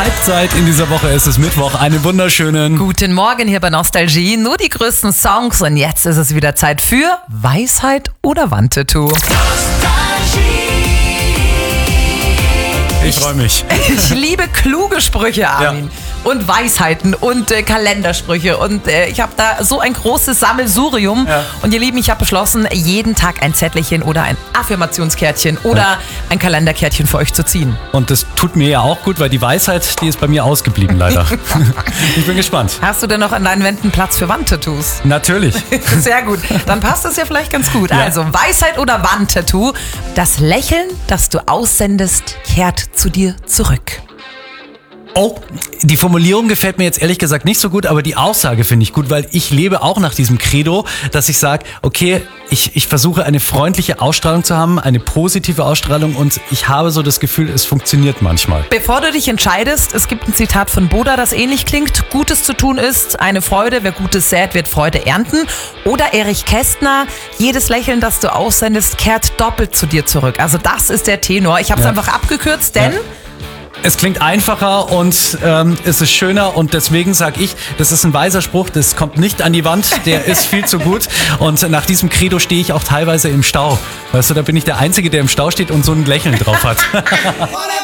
Halbzeit in dieser Woche. Es ist Mittwoch. Einen wunderschönen Guten Morgen hier bei Nostalgie. Nur die größten Songs und jetzt ist es wieder Zeit für Weisheit oder Wandtattoo. Ich freue mich. Ich liebe kluge Sprüche, Armin. Ja. Und Weisheiten und Kalendersprüche. Und ich habe da so ein großes Sammelsurium. Ja. Und ihr Lieben, ich habe beschlossen, jeden Tag ein Zettelchen oder ein Affirmationskärtchen oder ein Kalenderkärtchen für euch zu ziehen. Und das tut mir ja auch gut, weil die Weisheit, die ist bei mir ausgeblieben leider. Ich bin gespannt. Hast du denn noch an deinen Wänden Platz für Wandtattoos? Natürlich. Sehr gut. Dann passt das ja vielleicht ganz gut. Ja. Also Weisheit oder Wandtattoo. Das Lächeln, das du aussendest, kehrt zu dir zurück. Oh, die Formulierung gefällt mir jetzt ehrlich gesagt nicht so gut, aber die Aussage finde ich gut, weil ich lebe auch nach diesem Credo, dass ich sage, okay, ich versuche eine freundliche Ausstrahlung zu haben, eine positive Ausstrahlung und ich habe so das Gefühl, es funktioniert manchmal. Bevor du dich entscheidest, es gibt ein Zitat von Boda, das ähnlich klingt. Gutes zu tun ist eine Freude, wer Gutes sät, wird Freude ernten. Oder Erich Kästner, jedes Lächeln, das du aussendest, kehrt doppelt zu dir zurück. Also das ist der Tenor. Ich habe es einfach abgekürzt, denn... Ja. Es klingt einfacher und es ist schöner und deswegen sage ich, das ist ein weiser Spruch, das kommt nicht an die Wand, der ist viel zu gut und nach diesem Credo stehe ich auch teilweise im Stau. Weißt du, da bin ich der Einzige, der im Stau steht und so ein Lächeln drauf hat.